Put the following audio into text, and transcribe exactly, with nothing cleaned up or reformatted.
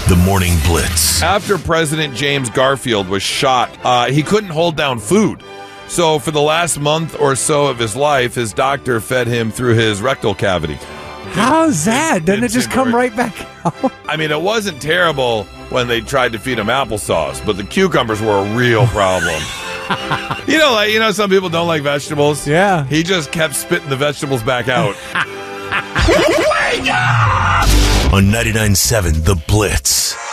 The Morning Blitz. After President James Garfield was shot, uh, he couldn't hold down food. So for the last month or so of his life, his doctor fed him through his rectal cavity. How's that? Doesn't it just come right back out? I mean, it wasn't terrible when they tried to feed him applesauce, but the cucumbers were a real problem. you know, like you know, some people don't like vegetables. Yeah. He just kept spitting the vegetables back out. On ninety-nine point seven The Blitz.